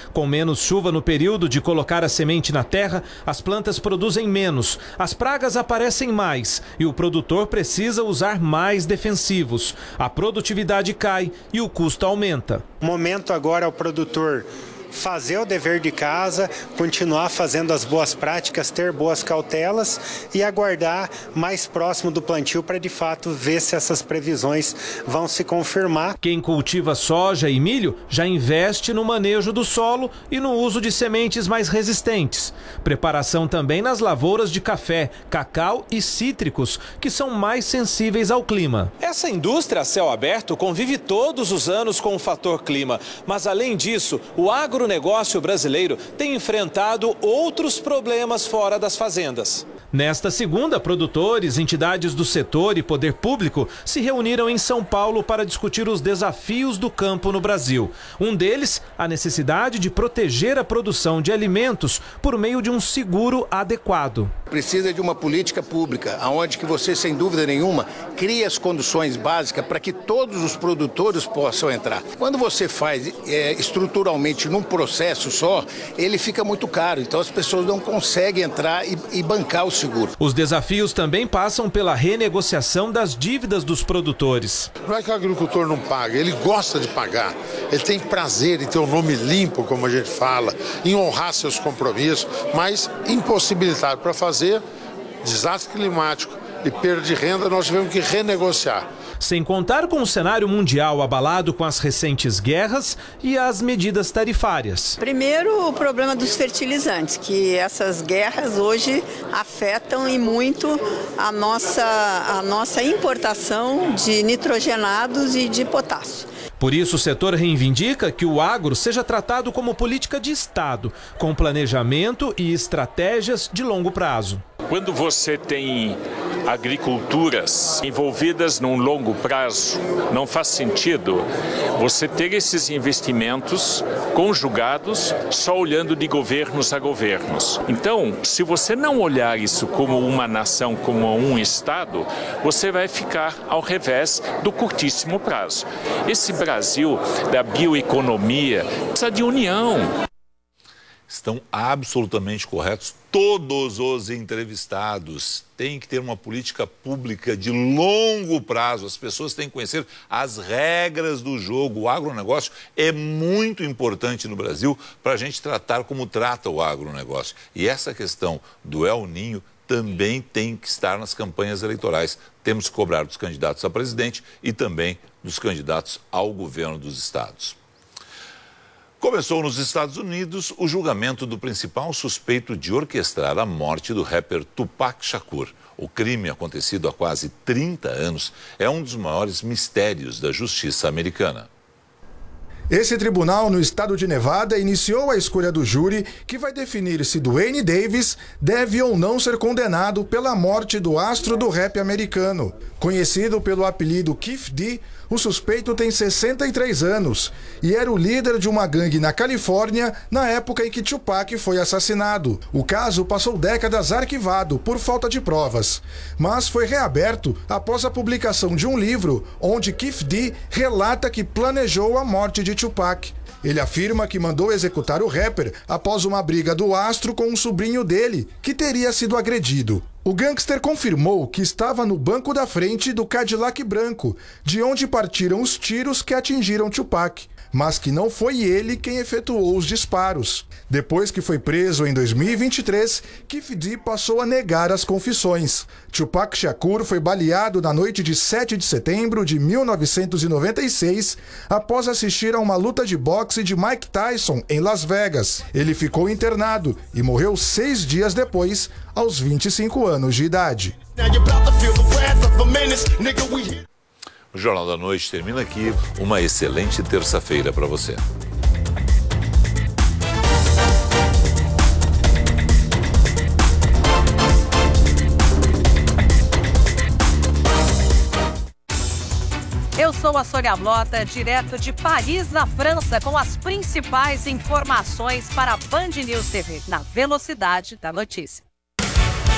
Com menos chuva no período de colocar a semente na terra, as plantas produzem menos, as pragas aparecem mais e o produtor precisa usar mais defensivos. A produtividade cai e o custo aumenta. O momento agora é o produtor fazer o dever de casa, continuar fazendo as boas práticas, ter boas cautelas e aguardar mais próximo do plantio para de fato ver se essas previsões vão se confirmar. Quem cultiva soja e milho já investe no manejo do solo e no uso de sementes mais resistentes. Preparação também nas lavouras de café, cacau e cítricos, que são mais sensíveis ao clima. Essa indústria a céu aberto convive todos os anos com o fator clima, mas além disso, o agronegócio brasileiro tem enfrentado outros problemas fora das fazendas. Nesta segunda, produtores, entidades do setor e poder público se reuniram em São Paulo para discutir os desafios do campo no Brasil. Um deles, a necessidade de proteger a produção de alimentos por meio de um seguro adequado. Precisa de uma política pública, onde que você, sem dúvida nenhuma, cria as condições básicas para que todos os produtores possam entrar. Quando você faz estruturalmente num processo só, ele fica muito caro, então as pessoas não conseguem entrar e bancar o seguro. Os desafios também passam pela renegociação das dívidas dos produtores. Não é que o agricultor não paga, ele gosta de pagar, ele tem prazer em ter o nome limpo, como a gente fala, em honrar seus compromissos, mas impossibilitado para fazer desastre climático e perda de renda, nós tivemos que renegociar. Sem contar com o cenário mundial abalado com as recentes guerras e as medidas tarifárias. Primeiro, o problema dos fertilizantes, que essas guerras hoje afetam e muito a nossa importação de nitrogenados e de potássio. Por isso, o setor reivindica que o agro seja tratado como política de Estado, com planejamento e estratégias de longo prazo. Quando você tem agriculturas envolvidas num longo prazo, não faz sentido você ter esses investimentos conjugados só olhando de governos a governos. Então, se você não olhar isso como uma nação, como um Estado, você vai ficar ao revés do curtíssimo prazo. Esse Brasil da bioeconomia precisa de união. Estão absolutamente corretos todos os entrevistados. Tem que ter uma política pública de longo prazo. As pessoas têm que conhecer as regras do jogo. O agronegócio é muito importante no Brasil para a gente tratar como trata o agronegócio. E essa questão do El Niño também tem que estar nas campanhas eleitorais. Temos que cobrar dos candidatos a presidente e também dos candidatos ao governo dos estados. Começou nos Estados Unidos o julgamento do principal suspeito de orquestrar a morte do rapper Tupac Shakur. O crime, acontecido há quase 30 anos, é um dos maiores mistérios da justiça americana. Esse tribunal no estado de Nevada iniciou a escolha do júri que vai definir se Duane Davis deve ou não ser condenado pela morte do astro do rap americano. Conhecido pelo apelido Kef D, o suspeito tem 63 anos e era o líder de uma gangue na Califórnia na época em que Tupac foi assassinado. O caso passou décadas arquivado por falta de provas, mas foi reaberto após a publicação de um livro onde Kef D relata que planejou a morte de Tupac. Ele afirma que mandou executar o rapper após uma briga do astro com um sobrinho dele, que teria sido agredido. O gangster confirmou que estava no banco da frente do Cadillac branco, de onde partiram os tiros que atingiram Tupac, mas que não foi ele quem efetuou os disparos. Depois que foi preso em 2023, Kef D passou a negar as confissões. Tupac Shakur foi baleado na noite de 7 de setembro de 1996, após assistir a uma luta de boxe de Mike Tyson em Las Vegas. Ele ficou internado e morreu 6 dias depois, aos 25 anos de idade. O Jornal da Noite termina aqui. Uma excelente terça-feira para você. Eu sou a Sônia Blota, direto de Paris, na França, com as principais informações para a Band News TV, na velocidade da notícia.